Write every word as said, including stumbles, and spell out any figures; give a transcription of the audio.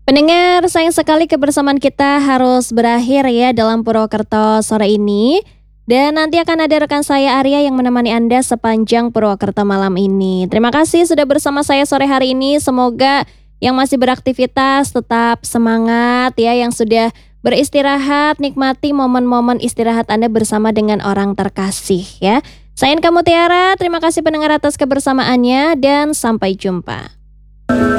Pendengar, sayang sekali kebersamaan kita harus berakhir ya dalam Purwokerto sore ini. Dan nanti akan ada rekan saya Arya yang menemani Anda sepanjang Purwokerto malam ini. Terima kasih sudah bersama saya sore hari ini. Semoga yang masih beraktivitas tetap semangat ya, yang sudah beristirahat, nikmati momen-momen istirahat Anda bersama dengan orang terkasih ya. Saya Inka Mutiara, terima kasih pendengar atas kebersamaannya dan sampai jumpa.